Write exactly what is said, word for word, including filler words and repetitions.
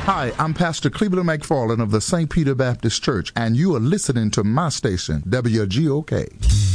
Hi, I'm Pastor Cleveland McFarland of the Saint Peter Baptist Church, and you are listening to my station, W G O K.